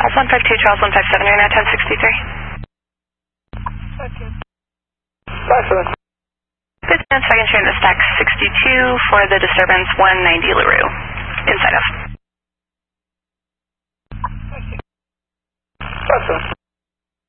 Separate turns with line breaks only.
152, Charles 157, you're now 1063.
57.
Business, second train to stack 62 for the disturbance 190 LaRue, inside of.